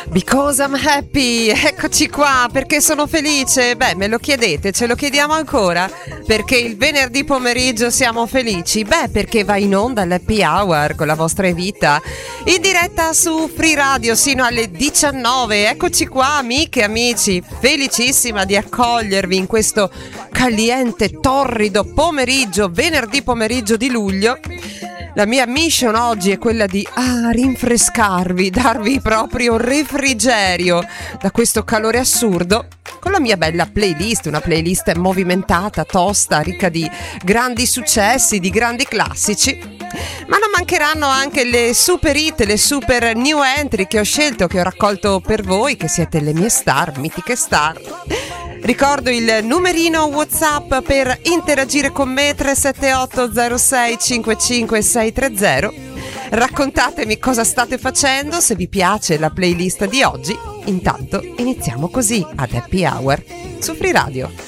Because I'm happy, eccoci qua, perché sono felice? Beh, me lo chiedete, ce lo chiediamo ancora? Perché il venerdì pomeriggio siamo felici? Beh, perché va in onda l'Happy Hour con la vostra Evita, in diretta su Free Radio sino alle 19. Eccoci qua, amiche e amici, felicissima di accogliervi in questo caliente, torrido pomeriggio, venerdì pomeriggio di luglio. La mia mission oggi è quella di rinfrescarvi, darvi proprio refrigerio da questo calore assurdo con la mia bella playlist, una playlist movimentata, tosta, ricca di grandi successi, di grandi classici. Ma non mancheranno anche le super hit, le super new entry che ho scelto, che ho raccolto per voi, che siete le mie star, mitiche star. Ricordo il numerino WhatsApp per interagire con me, 378 06 55 630. Raccontatemi cosa state facendo, se vi piace la playlist di oggi. Intanto iniziamo così ad Happy Hour su Free Radio.